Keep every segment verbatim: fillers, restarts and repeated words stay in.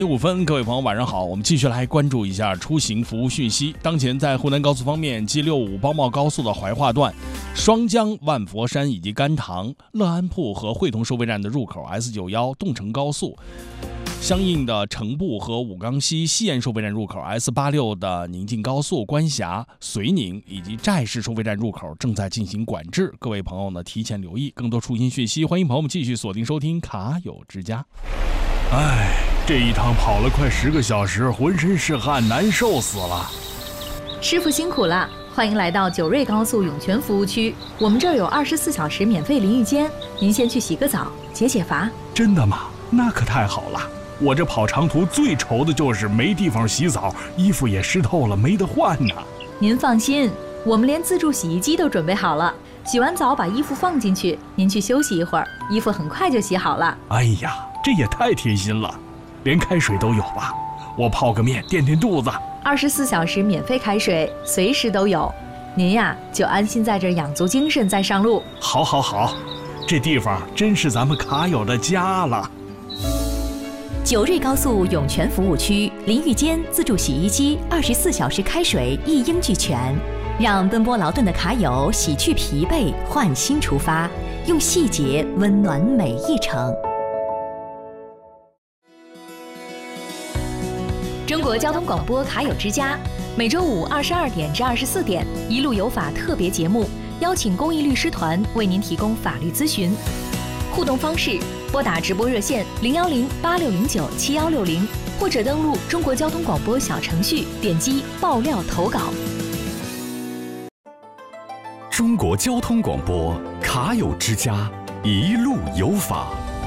五分，各位朋友晚上好，我们继续来关注一下出行服务讯息。当前在湖南高速方面，G 六五包茂高速的怀化段、双江、万佛山以及甘棠、乐安铺和会同收费站的入口 S 九十一 动城高速，相应的成步和武冈西西延收费站入口 S 八十六 的宁晋高速、关峡、绥宁以及寨市收费站入口正在进行管制，各位朋友呢提前留意。更多出行讯息，欢迎朋友们继续锁定收听卡友之家。哎，这一趟跑了快十个小时，浑身是汗，难受死了。 师傅辛苦了，欢迎来到九瑞高速涌泉服务区，我们这儿有二十四小时免费淋浴间，您先去洗个澡，解解乏。 真的吗？那可太好了。我这跑长途最愁的就是没地方洗澡，衣服也湿透了，没得换呢。 您放心，我们连自助洗衣机都准备好了，洗完澡把衣服放进去，您去休息一会儿，衣服很快就洗好了。 哎呀，这也太贴心了，连开水都有吧？我泡个面垫垫肚子。 二十四小时免费开水，随时都有。您呀，就安心在这儿养足精神再上路。 好好好，这地方真是咱们卡友的家了。 九瑞高速涌泉服务区，淋浴间、自助洗衣机、二十四小时开水一应俱全，让奔波劳顿的卡友洗去疲惫，换新出发，用细节温暖每一程。 中国交通广播卡友之家，每周五二十二点至二十四点，一路有法特别节目，邀请公益律师团为您提供法律咨询。互动方式：拨打直播热线零幺零八六零九七幺六零，或者登录中国交通广播小程序，点击爆料投稿。 中国交通广播卡友之家，一路有法。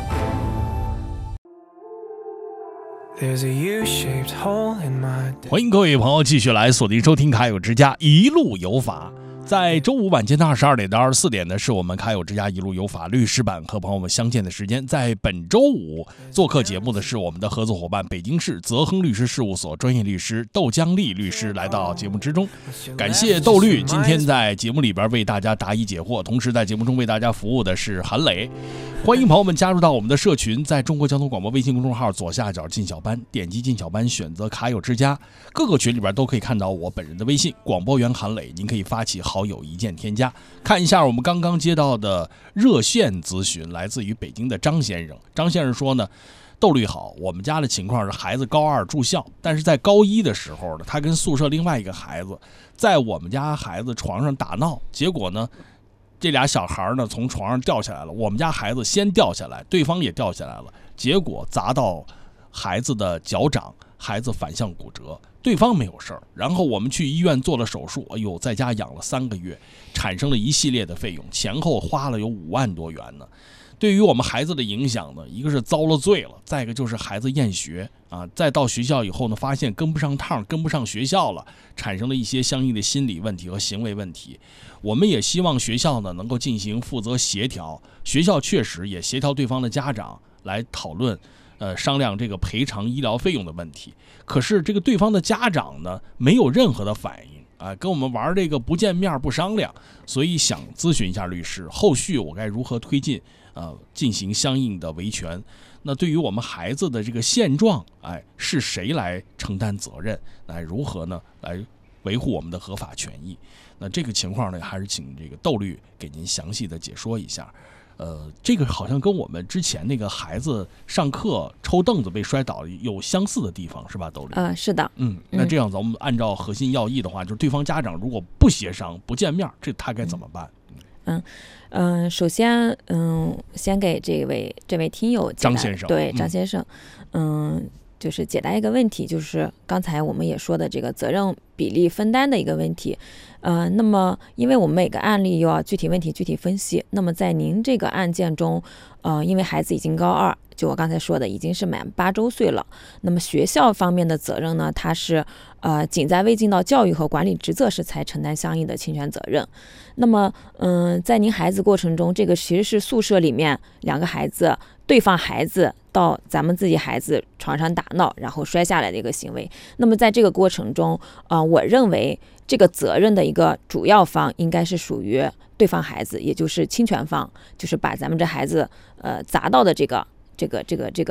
欢迎各位朋友继续来锁定收听卡友之家一路有法。在周五晚间的二十二点到二十四点呢，是我们卡友之家一路有法律师版和朋友们相见的时间。在本周五做客节目的是我们的合作伙伴北京市泽亨律师事务所专业律师窦江丽律师来到节目之中，感谢窦律今天在节目里边为大家答疑解惑，同时在节目中为大家服务的是韩磊。欢迎朋友们加入到我们的社群，在中国交通广播微信公众号左下角进小班，点击进小班，选择卡友之家，各个群里边都可以看到我本人的微信广播员韩磊，您可以发起好友一键添加。看一下我们刚刚接到的热线咨询，来自于北京的张先生。张先生说呢，窦律好，我们家的情况是孩子高二住校，但是在高一的时候呢，他跟宿舍另外一个孩子在我们家孩子床上打闹，结果呢这俩小孩呢从床上掉下来了，我们家孩子先掉下来，对方也掉下来了，结果砸到孩子的脚掌，孩子反向骨折，对方没有事儿。然后我们去医院做了手术，哎呦，在家养了三个月，产生了一系列的费用，前后花了有五万多元呢。对于我们孩子的影响呢，一个是遭了罪了，再一个就是孩子厌学啊，再到学校以后呢，发现跟不上趟，跟不上学校了，产生了一些相应的心理问题和行为问题。我们也希望学校呢能够进行负责协调，学校确实也协调对方的家长来讨论，呃，商量这个赔偿医疗费用的问题。可是这个对方的家长呢，没有任何的反应。啊，跟我们玩这个不见面不商量，所以想咨询一下律师，后续我该如何推进，呃，进行相应的维权？那对于我们孩子的这个现状，哎，是谁来承担责任？来如何呢？来维护我们的合法权益？那这个情况呢，还是请这个窦律给您详细的解说一下。呃，这个好像跟我们之前那个孩子上课抽凳子被摔倒有相似的地方，是吧，窦律？ 呃，是的。 嗯，那这样咱们按照核心要义的话，就是对方家长如果不协商、不见面，这他该怎么办？ 嗯嗯、呃，首先，嗯，先给这位这位听友张先生， 对张先生，嗯。嗯就是解答一个问题，就是刚才我们也说的这个责任比例分担的一个问题。呃，那么因为我们每个案例又要具体问题具体分析，那么在您这个案件中，呃，因为孩子已经高二，就我刚才说的已经是满八周岁了，那么学校方面的责任呢，它是呃仅在未尽到教育和管理职责时才承担相应的侵权责任。那么，嗯、呃，在您孩子过程中，这个其实是宿舍里面两个孩子，对方孩子到咱们自己孩子床上打闹，然后摔下来的一个行为。那么在这个过程中，呃，我认为这个责任的一个主要方应该是属于对方孩子，也就是侵权方，就是把咱们这孩子呃砸到的这个这个这个这个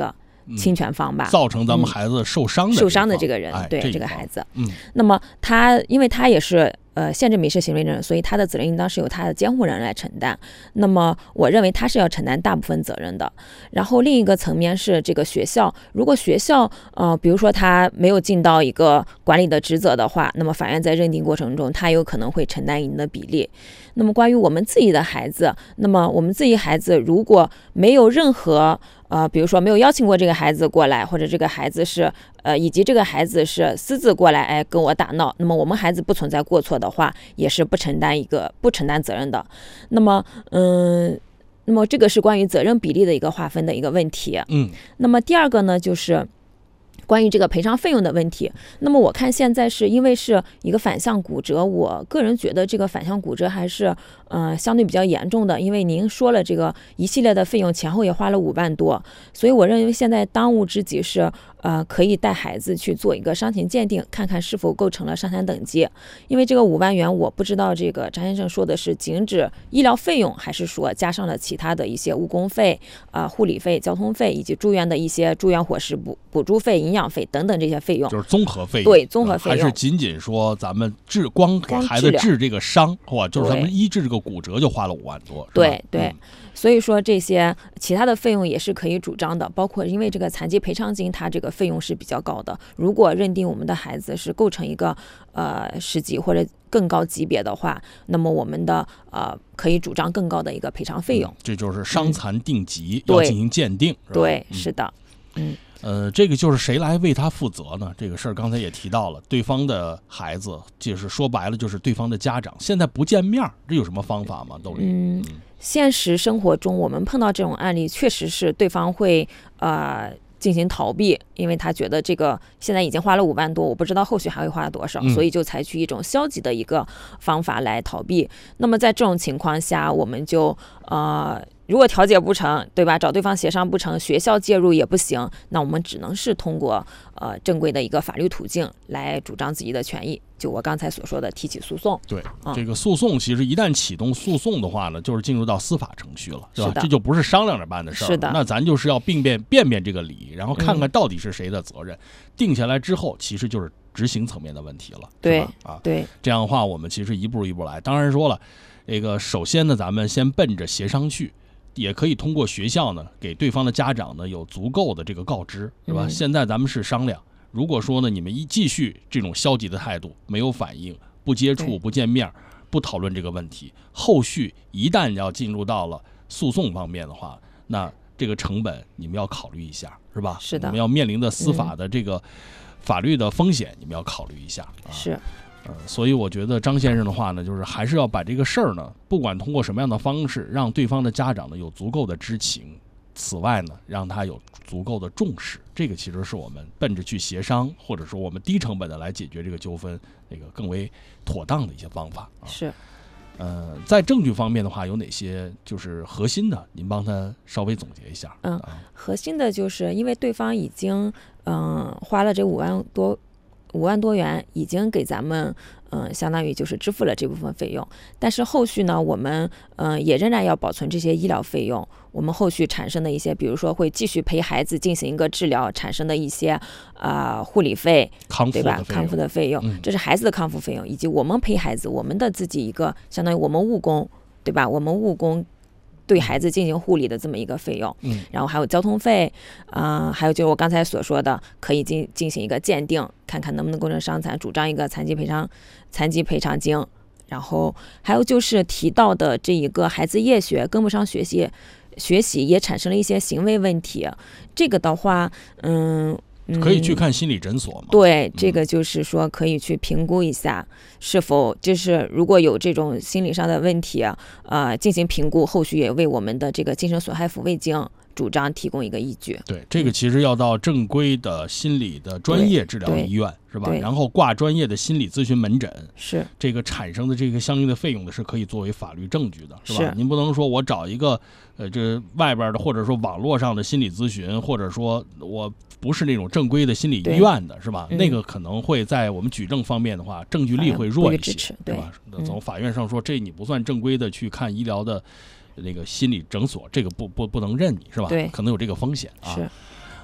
侵权方吧， 嗯、造成咱们孩子受伤的、 嗯、受伤的这个人， 哎、 对这, 这个孩子。 嗯， 那么他因为他也是呃限制民事行为人，所以他的责任应当是由他的监护人来承担。那么我认为他是要承担大部分责任的。然后另一个层面是这个学校，如果学校呃比如说他没有尽到一个管理的职责的话，那么法院在认定过程中，他有可能会承担一定的比例。那么关于我们自己的孩子，那么我们自己孩子如果没有任何呃，比如说没有邀请过这个孩子过来，或者这个孩子是呃，以及这个孩子是私自过来哎跟我打闹，那么我们孩子不存在过错的话，也是不承担一个不承担责任的。那么嗯，那么这个是关于责任比例的一个划分的一个问题。 嗯， 那么第二个呢，就是关于这个赔偿费用的问题。那么我看现在是因为是一个反向骨折，我个人觉得这个反向骨折还是呃相对比较严重的，因为您说了这个一系列的费用前后也花了五万多，所以我认为现在当务之急是呃可以带孩子去做一个伤情鉴定，看看是否构成了伤残等级。因为这个五万元我不知道这个张先生说的是仅指医疗费用，还是说加上了其他的一些误工费啊、呃、护理费、交通费以及住院的一些住院伙食补补助费、营养费等等这些费用， 就是综合费用。 对，综合费用， 还是仅仅说咱们治光给孩子治这个伤，哇，就是咱们医治这个骨折就花了五万多。 对对、 嗯， 所以说这些其他的费用也是可以主张的，包括因为这个残疾赔偿金它这个费用是比较高的，如果认定我们的孩子是构成一个呃十级或者更高级别的话，那么我们的呃可以主张更高的一个赔偿费用。 嗯、这就是伤残定级、 嗯、 要进行鉴定。 对， 是, 是的，嗯。 呃，这个就是谁来为他负责呢？这个事儿刚才也提到了，对方的孩子，就是说白了就是对方的家长，现在不见面，这有什么方法吗？窦丽？ 嗯，现实生活中我们碰到这种案例，确实是对方会呃进行逃避，因为他觉得这个现在已经花了五万多，我不知道后续还会花多少， 嗯、 所以就采取一种消极的一个方法来逃避。那么在这种情况下，我们就呃。如果调解不成，对吧？找对方协商不成，学校介入也不行，那我们只能是通过呃正规的一个法律途径来主张自己的权益。就我刚才所说的提起诉讼。 对， 嗯、 这个诉讼其实一旦启动诉讼的话呢，就是进入到司法程序了，对吧？这就不是商量着办的事儿。 是的。 那咱就是要辨辨辨辨这个理，然后看看到底是谁的责任，嗯、定下来之后，其实就是执行层面的问题了。 对啊， 对。 这样的话，我们其实一步一步来。当然说了，这个首先呢，咱们先奔着协商去。也可以通过学校呢，给对方的家长呢有足够的这个告知，是吧？嗯、现在咱们是商量，如果说呢你们一继续这种消极的态度，没有反应，不接触、不见面、不讨论这个问题，后续一旦要进入到了诉讼方面的话，那这个成本你们要考虑一下，是吧？ 是的， 你们要面临的司法的这个法律的风险，你们要考虑一下。啊、 是。 呃，所以我觉得张先生的话呢，就是还是要把这个事儿呢，不管通过什么样的方式，让对方的家长呢有足够的知情，此外呢，让他有足够的重视。这个其实是我们奔着去协商，或者说我们低成本的来解决这个纠纷，那个更为妥当的一些方法。啊、 是。 呃，在证据方面的话，有哪些就是核心的？您帮他稍微总结一下。 嗯，啊、核心的就是因为对方已经嗯、呃、花了这五万多。五万多元已经给咱们，嗯、呃，相当于就是支付了这部分费用。但是后续呢，我们，嗯、呃，也仍然要保存这些医疗费用。我们后续产生的一些，比如说会继续陪孩子进行一个治疗，产生的一些，啊、呃，护理费，对吧？康复的费用， 嗯、 这是孩子的康复费用，以及我们陪孩子，我们的自己一个相当于我们务工，对吧？我们务工。对孩子进行护理的这么一个费用， 嗯， 然后还有交通费，啊、呃，还有就是我刚才所说的，可以进进行一个鉴定，看看能不能构成伤残，主张一个残疾赔偿残疾赔偿金，然后还有就是提到的这一个孩子夜学跟不上学习，学习也产生了一些行为问题，这个的话，嗯。 可以去看心理诊所吗？ 对，这个就是说可以去评估一下，是否就是如果有这种心理上的问题，呃，进行评估，后续也为我们的这个精神损害抚慰金主张提供一个依据。 对，这个其实要到正规的心理的专业治疗医院，是吧？然后挂专业的心理咨询门诊， 是这个产生的这个相应的费用呢，是可以作为法律证据的，是吧？ 是您不能说我找一个呃，这外边的或者说网络上的心理咨询，或者说我不是那种正规的心理医院的，是吧？ 嗯、 那个可能会在我们举证方面的话，证据力会弱一些， 对吧？从法院上说，这你不算正规的去看医疗的那个心理诊所，这个不不不能认你，是吧？ 对， 可能有这个风险啊。 是。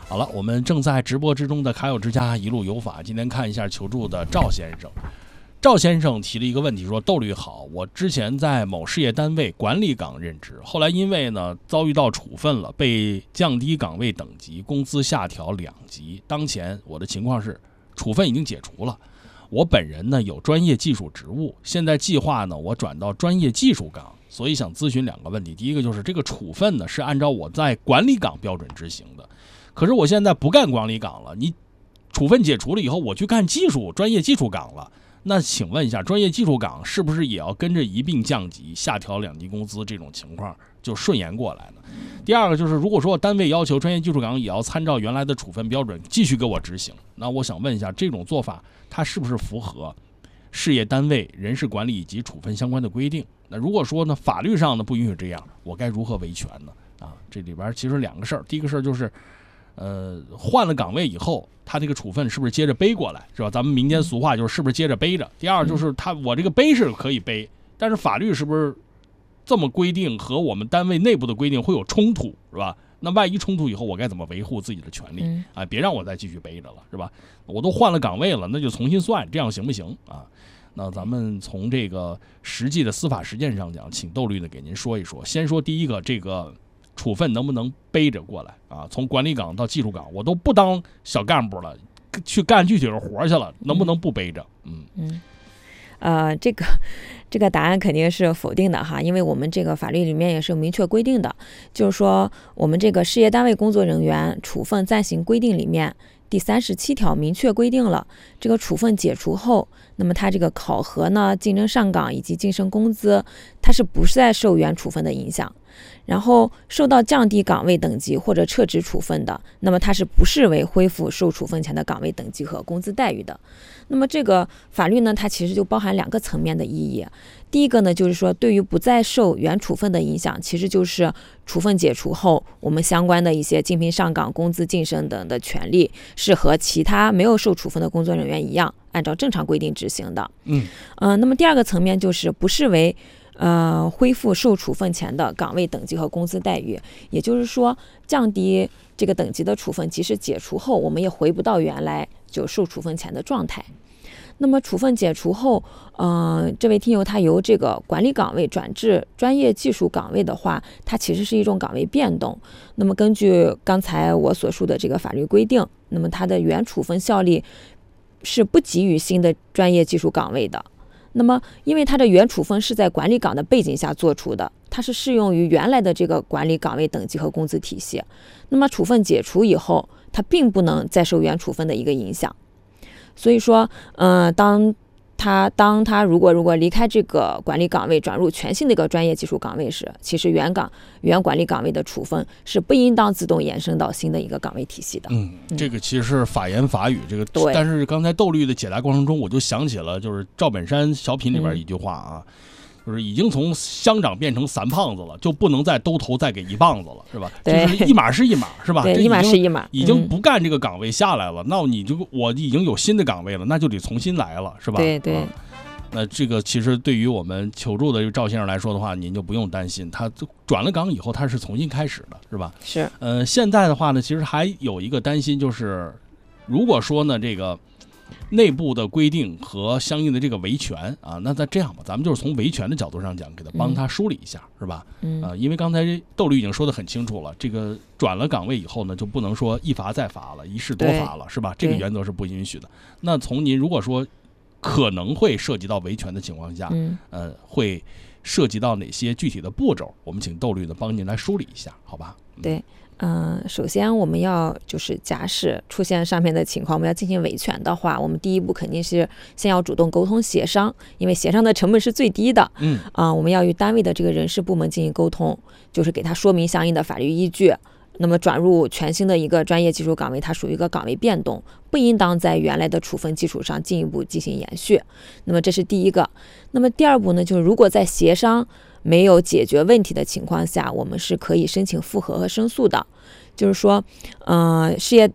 好了，我们正在直播之中的卡友之家一路有法，今天看一下求助的赵先生。赵先生提了一个问题，说窦律好，我之前在某事业单位管理岗任职，后来因为呢遭遇到处分了，被降低岗位等级，工资下调两级。当前我的情况是处分已经解除了，我本人呢有专业技术职务，现在计划呢我转到专业技术岗，所以想咨询两个问题。第一个就是这个处分呢是按照我在管理岗标准执行的，可是我现在不干管理岗了，你处分解除了以后，我去干技术专业技术岗了，那请问一下，专业技术岗是不是也要跟着一并降级，下调两级工资？这种情况就顺延过来呢？第二个就是，如果说单位要求专业技术岗也要参照原来的处分标准继续给我执行，那我想问一下，这种做法它是不是符合事业单位人事管理以及处分相关的规定？那如果说呢，法律上呢不允许这样，我该如何维权呢？啊，这里边其实两个事儿，第一个事儿就是。呃，换了岗位以后，他这个处分是不是接着背过来，是吧？咱们民间俗话就是是不是接着背着。第二就是他我这个背是可以背，但是法律是不是这么规定和我们单位内部的规定会有冲突，是吧？那万一冲突以后，我该怎么维护自己的权利啊？别让我再继续背着了，是吧？我都换了岗位了，那就重新算，这样行不行啊？那咱们从这个实际的司法实践上讲，请窦律呢给您说一说。先说第一个，这个处分能不能背着过来啊？从管理岗到技术岗，我都不当小干部了，去干具体的活去了，能不能不背着？嗯嗯，呃，这个这个答案肯定是否定的哈，因为我们这个法律里面也是有明确规定的，就是说我们这个事业单位工作人员处分暂行规定里面第三十七条明确规定了，这个处分解除后，那么他这个考核呢、竞争上岗以及晋升工资，它是不是在受原处分的影响？然后受到降低岗位等级或者撤职处分的，那么它是不视为恢复受处分前的岗位等级和工资待遇的。那么这个法律呢，它其实就包含两个层面的意义。第一个呢，就是说对于不再受原处分的影响，其实就是处分解除后，我们相关的一些竞聘上岗、工资晋升等的权利，是和其他没有受处分的工作人员一样，按照正常规定执行的。 嗯， 呃，那么第二个层面就是不视为呃，恢复受处分前的岗位等级和工资待遇，也就是说，降低这个等级的处分，即使解除后，我们也回不到原来就受处分前的状态。那么处分解除后，呃，这位听友他由这个管理岗位转至专业技术岗位的话，它其实是一种岗位变动。那么根据刚才我所述的这个法律规定，那么它的原处分效力是不给予新的专业技术岗位的。那么因为它的原处分是在管理岗的背景下做出的，它是适用于原来的这个管理岗位等级和工资体系。那么处分解除以后，它并不能再受原处分的一个影响。所以说呃，当他当他如果如果离开这个管理岗位，转入全新的一个专业技术岗位时，其实原岗原管理岗位的处分是不应当自动延伸到新的一个岗位体系的。 嗯，这个其实是法言法语，这个对。 但是刚才窦律的解答过程中，我就想起了就是赵本山小品里边一句话啊。嗯，就是已经从乡长变成三胖子了，就不能再兜头再给一棒子了，是吧？就是一码是一码，是吧？ 对，一码是一码， 已经不干这个岗位下来了，嗯，那你就我已经有新的岗位了，那就得重新来了，是吧？ 对对。 啊，那这个其实对于我们求助的赵先生来说的话，您就不用担心，他转了岗以后他是重新开始的，是吧？ 是。 呃，现在的话呢，其实还有一个担心，就是如果说呢这个内部的规定和相应的这个维权啊，那再这样吧，咱们就是从维权的角度上讲，给他帮他梳理一下，嗯，是吧？ 嗯， 呃，因为刚才窦律已经说得很清楚了，这个转了岗位以后呢，就不能说一罚再罚了，一事多罚了，是吧？这个原则是不允许的。那从您如果说可能会涉及到维权的情况下， 嗯， 呃，会涉及到哪些具体的步骤？我们请窦律呢帮您来梳理一下，好吧？ 嗯，对。嗯、呃，首先我们要就是假使出现上面的情况，我们要进行维权的话，我们第一步肯定是先要主动沟通协商，因为协商的成本是最低的。 嗯啊、呃，我们要与单位的这个人事部门进行沟通，就是给他说明相应的法律依据。那么转入全新的一个专业技术岗位，它属于一个岗位变动，不应当在原来的处分基础上进一步进行延续。那么这是第一个。那么第二步呢，就是如果在协商没有解决问题的情况下，我们是可以申请复核和申诉的。就是说，呃，事业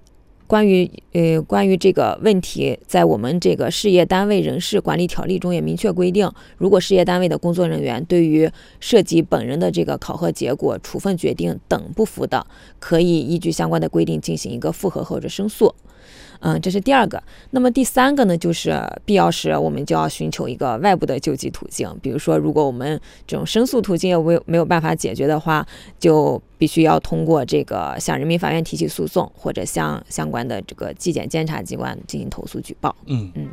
关于呃关于这个问题，在我们这个事业单位人事管理条例中也明确规定，如果事业单位的工作人员对于涉及本人的这个考核结果、处分决定等不服的，可以依据相关的规定进行一个复核或者申诉。嗯，这是第二个。那么第三个呢，就是必要时我们就要寻求一个外部的救济途径。比如说，如果我们这种申诉途径也没有没有办法解决的话，就必须要通过这个向人民法院提起诉讼，或者向相关的这个纪检监察机关进行投诉举报。 嗯嗯。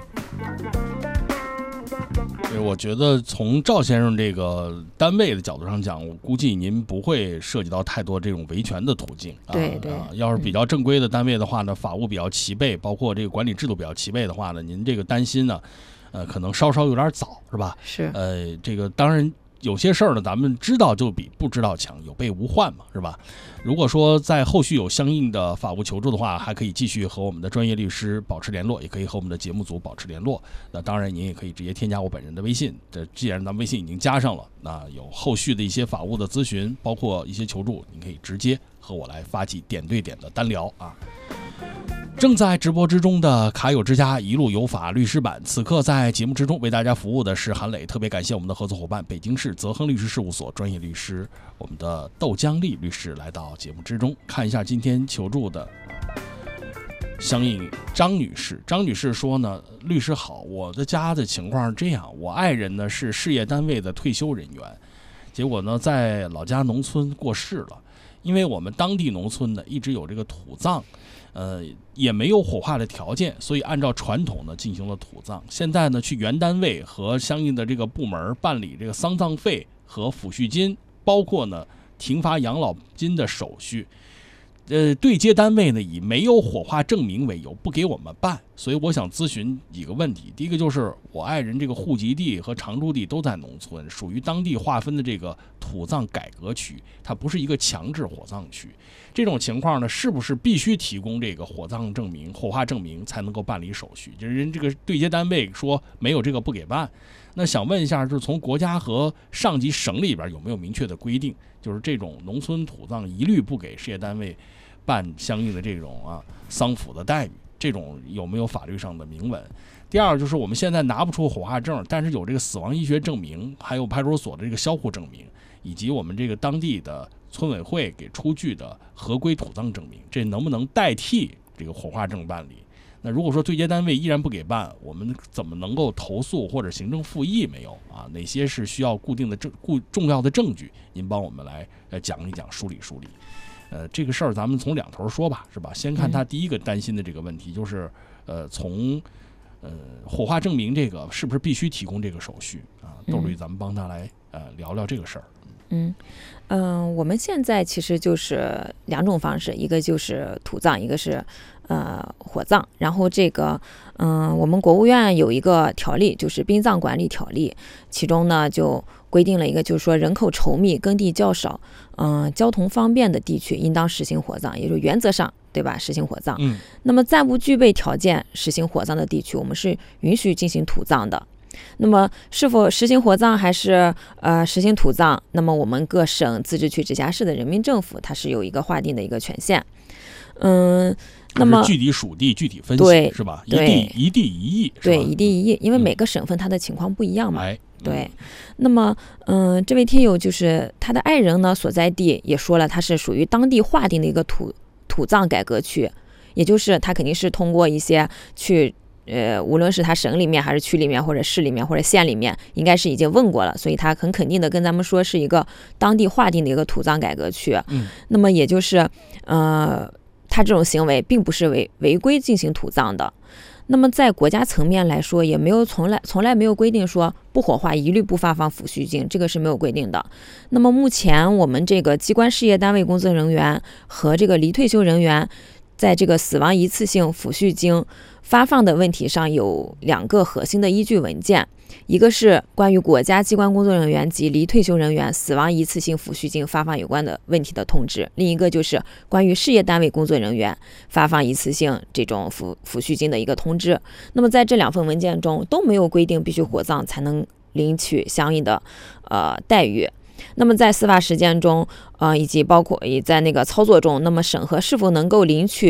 我觉得从赵先生这个单位的角度上讲，我估计您不会涉及到太多这种维权的途径。 对对、 啊，要是比较正规的单位的话呢，法务比较齐备，包括这个管理制度比较齐备的话呢，您这个担心呢，呃，可能稍稍有点早，是吧？ 是。 呃，这个当然有些事儿呢，咱们知道就比不知道强，有备无患嘛，是吧？如果说在后续有相应的法务求助的话，还可以继续和我们的专业律师保持联络，也可以和我们的节目组保持联络。那当然您也可以直接添加我本人的微信，这既然咱们微信已经加上了，那有后续的一些法务的咨询，包括一些求助，您可以直接和我来发起点对点的单聊啊。正在直播之中的卡友之家一路有法律师版，此刻在节目之中为大家服务的是韩磊，特别感谢我们的合作伙伴北京市泽亨律师事务所专业律师我们的窦江丽律师来到节目之中。看一下今天求助的相应张女士，张女士说呢，律师好，我的家的情况是这样，我爱人呢是事业单位的退休人员，结果呢在老家农村过世了，因为我们当地农村呢一直有这个土葬，呃，也没有火化的条件，所以按照传统呢进行了土葬。现在呢去原单位和相应的这个部门办理这个丧葬费和抚恤金，包括呢停发养老金的手续。呃，对接单位呢以没有火化证明为由不给我们办，所以我想咨询几个问题。第一个就是我爱人这个户籍地和常住地都在农村，属于当地划分的这个土葬改革区，它不是一个强制火葬区。这种情况呢，是不是必须提供这个火葬证明、火化证明才能够办理手续？就是人这个对接单位说没有这个不给办。那想问一下，就是从国家和上级省里边有没有明确的规定，就是这种农村土葬一律不给事业单位办相应的这种啊丧服的待遇，这种有没有法律上的明文？第二就是我们现在拿不出火化证，但是有这个死亡医学证明，还有派出所的这个销户证明，以及我们这个当地的村委会给出具的合规土葬证明，这能不能代替这个火化证办理？那如果说对接单位依然不给办，我们怎么能够投诉或者行政复议没有啊？哪些是需要固定的证固重要的证据？您帮我们来呃讲一讲，梳理梳理。呃，这个事儿咱们从两头说吧，是吧？先看他第一个担心的这个问题，就是呃，从呃火化证明这个是不是必须提供这个手续啊？窦律，咱们帮他来呃聊聊这个事儿。 嗯嗯、呃，我们现在其实就是两种方式，一个就是土葬，一个是呃火葬。然后这个嗯、呃，我们国务院有一个条例，就是殡葬管理条例，其中呢就规定了一个，就是说人口稠密、耕地较少、嗯、呃、交通方便的地区，应当实行火葬，也就是原则上，对吧？实行火葬。 嗯。 那么暂不具备条件实行火葬的地区，我们是允许进行土葬的。那么是否实行火葬还是呃实行土葬？那么我们各省、自治区、直辖市的人民政府，它是有一个划定的一个权限。嗯，那么具体属地具体分析是吧？一地一地一议， 对，一地一议，因为每个省份它的情况不一样嘛。 哎， 对。那么，嗯、呃，这位听友就是他的爱人呢，所在地也说了，他是属于当地划定的一个土土葬改革区，也就是他肯定是通过一些去。呃，无论是他省里面还是区里面或者市里面或者县里面，应该是已经问过了，所以他很肯定的跟咱们说是一个当地划定的一个土葬改革区。 嗯， 那么也就是，呃，他这种行为并不是违违规进行土葬的。那么在国家层面来说，也没有从来从来没有规定说不火化一律不发放抚恤金，这个是没有规定的。那么目前我们这个机关事业单位工作人员和这个离退休人员，在这个死亡一次性抚恤金发放的问题上有两个核心的依据文件，一个是关于国家机关工作人员及离退休人员死亡一次性抚恤金发放有关的问题的通知，另一个就是关于事业单位工作人员发放一次性这种抚抚恤金的一个通知。那么在这两份文件中都没有规定必须火葬才能领取相应的呃待遇。那么在司法实践中，呃，以及包括也在那个操作中，那么审核是否能够领取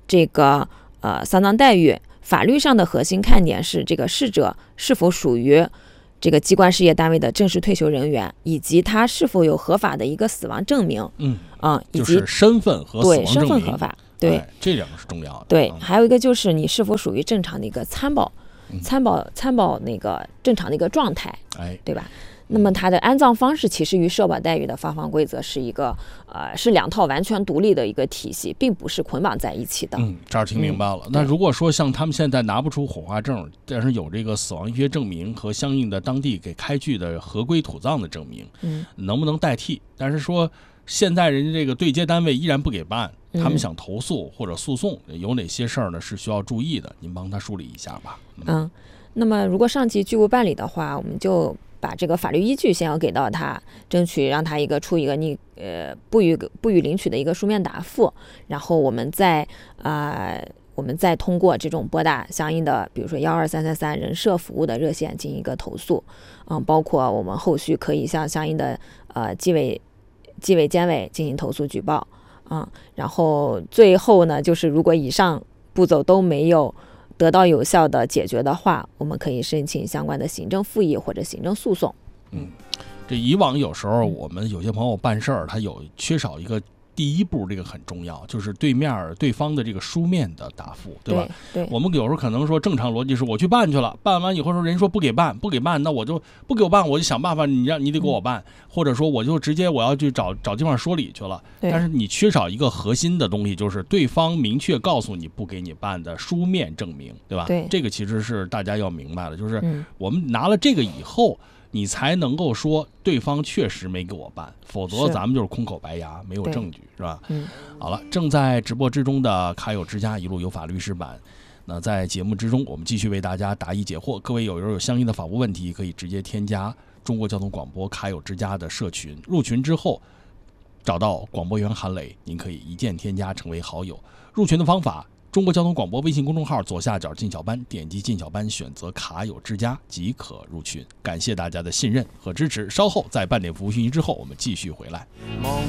这个呃丧葬待遇，法律上的核心看点是这个逝者是否属于这个机关事业单位的正式退休人员，以及他是否有合法的一个死亡证明， 嗯啊、以及就是身份和死亡对证明， 身份合法，对、 哎，这两个是重要的。 对， 嗯还有一个就是你是否属于正常的一个参保， 嗯参保参保那个正常的一个状态， 哎， 对吧？那么它的安葬方式其实与社保待遇的发放规则是一个呃是两套完全独立的一个体系，并不是捆绑在一起的。 嗯，这儿听明白了。 嗯、 那如果说像他们现在拿不出火化证，但是有这个死亡医学证明和相应的当地给开具的合规土葬的证明， 嗯， 能不能代替？但是说现在人家这个对接单位依然不给办，他们想投诉或者诉讼，有哪些事儿呢是需要注意的？您帮他梳理一下吧。 嗯，嗯那么如果上级拒不办理的话，我们就把这个法律依据先要给到他，争取让他一个出一个你呃不予不予领取的一个书面答复，然后我们再啊、呃、我们再通过这种拨打相应的，比如说幺二三三三人社服务的热线进行一个投诉，嗯，包括我们后续可以向相应的呃纪委纪委监委进行投诉举报，嗯，然后最后呢，就是如果以上步骤都没有得到有效的解决的话，我们可以申请相关的行政复议或者行政诉讼。 嗯，这以往有时候我们有些朋友办事儿，他有缺少一个第一步，这个很重要，就是对面对方的这个书面的答复，对吧？ 对，对我们有时候可能说正常逻辑是我去办去了，办完以后说人说不给办，不给办，那我就不给我办，我就想办法，你让你得给我办，嗯、或者说我就直接我要去找找地方说理去了。但是你缺少一个核心的东西，就是对方明确告诉你不给你办的书面证明，对吧？ 对， 这个其实是大家要明白的，就是嗯我们拿了这个以后。你才能够说对方确实没给我办，否则咱们就是空口白牙，没有证据，是吧？ 嗯， 好了，正在直播之中的卡友之家一路有法律事版，那在节目之中，我们继续为大家答疑解惑。各位友友有相应的法务问题，可以直接添加中国交通广播卡友之家的社群，入群之后找到广播员韩磊，您可以一键添加成为好友。入群的方法。中国交通广播微信公众号左下角进小班，点击进小班，选择卡友之家即可入群。感谢大家的信任和支持。稍后在半点服务讯息之后，我们继续回来。